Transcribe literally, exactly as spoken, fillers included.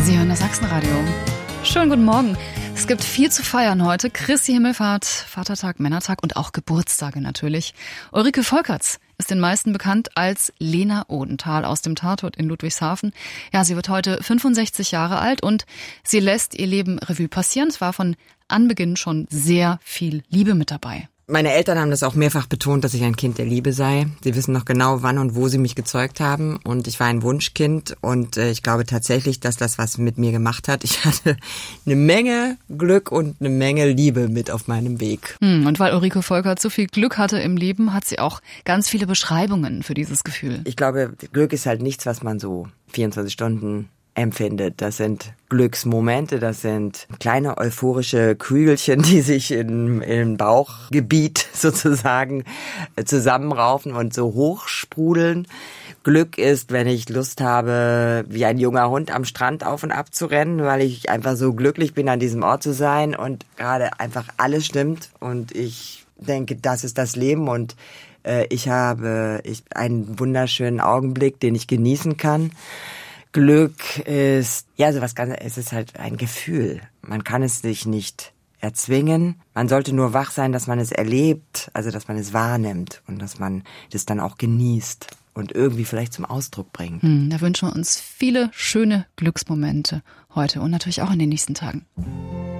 Sie hören das Sachsenradio. Schönen guten Morgen. Es gibt viel zu feiern heute. Christi Himmelfahrt, Vatertag, Männertag und auch Geburtstage natürlich. Ulrike Volkerts ist den meisten bekannt als Lena Odenthal aus dem Tatort in Ludwigshafen. Ja, sie wird heute fünfundsechzig Jahre alt und sie lässt ihr Leben Revue passieren. Es war von Anbeginn schon sehr viel Liebe mit dabei. Meine Eltern haben das auch mehrfach betont, dass ich ein Kind der Liebe sei. Sie wissen noch genau, wann und wo sie mich gezeugt haben. Und ich war ein Wunschkind. Und äh, ich glaube tatsächlich, dass das was mit mir gemacht hat. Ich hatte eine Menge Glück und eine Menge Liebe mit auf meinem Weg. Hm, und weil Ulrike Volkert so viel Glück hatte im Leben, hat sie auch ganz viele Beschreibungen für dieses Gefühl. Ich glaube, Glück ist halt nichts, was man so vierundzwanzig Stunden empfindet. Das sind Glücksmomente, das sind kleine euphorische Kügelchen, die sich in, im Bauchgebiet sozusagen zusammenraufen und so hochsprudeln. Glück ist, wenn ich Lust habe, wie ein junger Hund am Strand auf und ab zu rennen, weil ich einfach so glücklich bin, an diesem Ort zu sein und gerade einfach alles stimmt und ich denke, das ist das Leben und äh, ich habe ich, einen wunderschönen Augenblick, den ich genießen kann. Glück ist, ja, sowas ganz, es ist halt ein Gefühl. Man kann es sich nicht erzwingen. Man sollte nur wach sein, dass man es erlebt, also dass man es wahrnimmt und dass man das dann auch genießt und irgendwie vielleicht zum Ausdruck bringt. Hm, da wünschen wir uns viele schöne Glücksmomente heute und natürlich auch in den nächsten Tagen.